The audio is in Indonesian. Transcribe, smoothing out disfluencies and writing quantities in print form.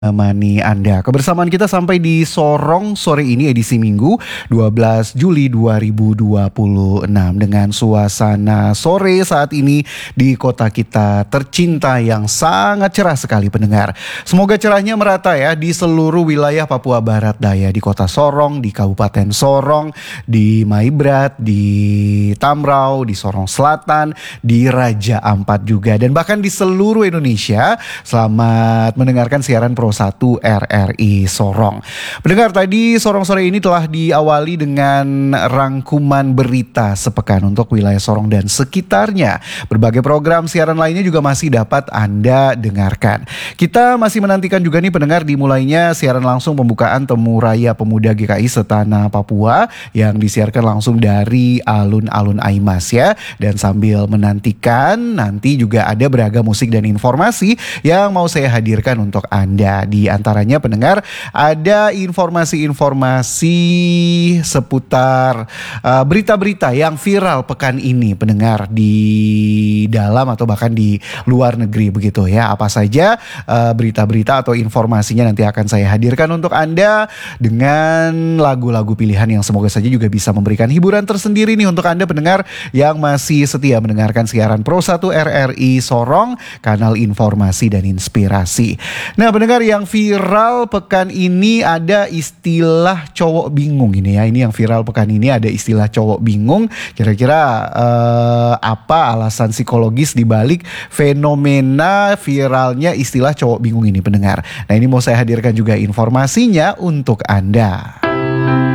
Menemani Anda. Kebersamaan kita sampai di Sorong sore ini edisi Minggu 12 Juli 2026 dengan suasana sore saat ini di kota kita tercinta yang sangat cerah sekali pendengar. Semoga cerahnya merata ya di seluruh wilayah Papua Barat Daya, di kota Sorong, di Kabupaten Sorong, di Maibrat, di Tamrau, di Sorong Selatan, di Raja Ampat juga, dan bahkan di seluruh Indonesia. Selamat mendengarkan siaran Pro 1 RRI Sorong. Pendengar, tadi Sorong sore ini telah diawali dengan rangkuman berita sepekan untuk wilayah Sorong dan sekitarnya. Berbagai program siaran lainnya juga masih dapat Anda dengarkan. Kita masih menantikan juga nih pendengar dimulainya siaran langsung pembukaan Temu Raya Pemuda GKI Setanah Papua yang disiarkan langsung dari alun-alun Aimas ya. Dan sambil menantikan, nanti juga ada beragam musik dan informasi yang mau saya hadirkan untuk Anda. Di antaranya pendengar, ada informasi-informasi seputar berita-berita yang viral pekan ini pendengar, di dalam atau bahkan di luar negeri begitu ya. Apa saja berita-berita atau informasinya nanti akan saya hadirkan untuk Anda dengan lagu-lagu pilihan yang semoga saja juga bisa memberikan hiburan tersendiri nih untuk Anda pendengar yang masih setia mendengarkan siaran Pro 1 RRI Sorong, kanal informasi dan inspirasi. Nah pendengar, yang viral pekan ini ada istilah cowok bingung ini ya. Ini yang viral pekan ini ada istilah cowok bingung. Kira-kira apa alasan psikologis dibalik fenomena viralnya istilah cowok bingung ini pendengar. Nah ini mau saya hadirkan juga informasinya untuk Anda.